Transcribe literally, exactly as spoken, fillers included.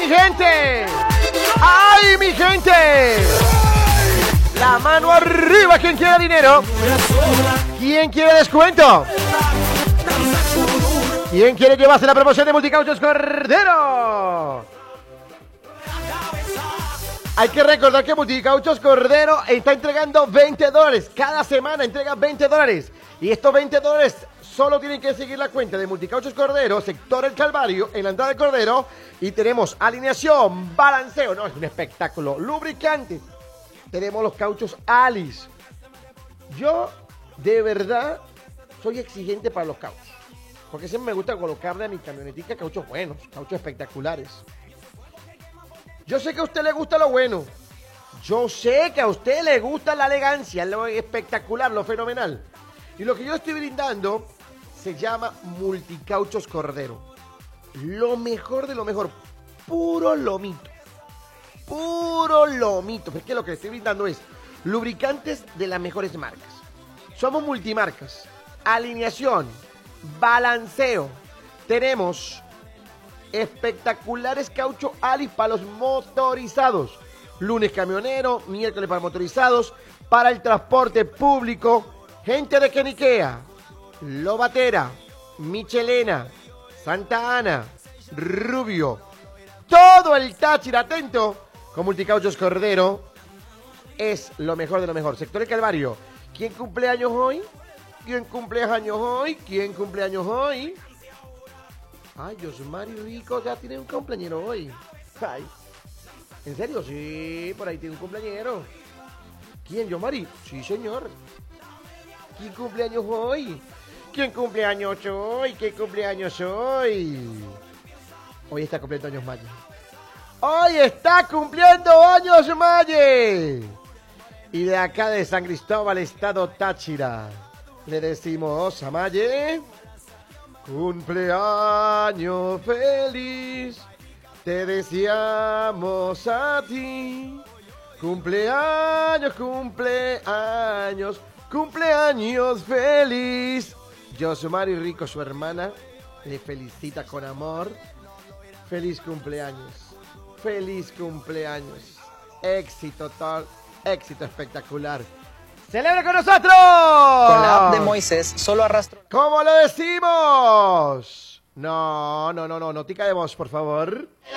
mi gente! ¡Ay, mi gente! La mano arriba, ¿quién quiere dinero? ¿Quién quiere descuento? ¿Quién quiere llevarse la promoción de Multicauchos Cordero? Hay que recordar que Multicauchos Cordero está entregando veinte dólares. Cada semana entrega veinte dólares. Y estos veinte dólares solo tienen que seguir la cuenta de Multicauchos Cordero, sector El Calvario, en la entrada de Cordero. Y tenemos alineación, balanceo. No, es un espectáculo. Lubricante. Tenemos los cauchos Alice. Yo, de verdad, soy exigente para los cauchos. Porque siempre me gusta colocarle a mi camionetica cauchos buenos, cauchos espectaculares. Yo sé que a usted le gusta lo bueno. Yo sé que a usted le gusta la elegancia, lo espectacular, lo fenomenal. Y lo que yo estoy brindando se llama Multicauchos Cordero. Lo mejor de lo mejor. Puro lomito. Puro lomito. Porque lo que le estoy brindando es lubricantes de las mejores marcas. Somos multimarcas. Alineación. Balanceo. Tenemos espectaculares caucho Alice para los motorizados. Lunes camionero, miércoles para motorizados, para el transporte público. Gente de Keniquea, Lobatera, Michelena, Santa Ana, Rubio. Todo el Táchira atento con Multicauchos Cordero. Es lo mejor de lo mejor. Sector El Calvario. ¿Quién cumple años hoy? ¿Quién cumple años hoy? ¿Quién cumple años hoy? Ay, Josmari Rico ya tiene un cumpleañero hoy. Ay, ¿en serio? Sí, por ahí tiene un cumpleañero. ¿Quién, Josmari? Sí, señor. ¿Quién cumpleaños hoy? ¿Quién cumpleaños hoy? ¿Qué cumpleaños hoy? Hoy está cumpliendo años Maye. Hoy está cumpliendo años Maye. Y de acá de San Cristóbal, estado Táchira, le decimos a Maye: cumpleaños feliz, te deseamos a ti. Cumpleaños, cumpleaños, cumpleaños feliz. Josmari Rico, su hermana, le felicita con amor. Feliz cumpleaños, feliz cumpleaños. Éxito total, éxito espectacular. ¡Celebra con nosotros! Con la app de Moisés, solo arrastro. ¿Cómo lo decimos? No, no, no, no, notica de voz, por favor.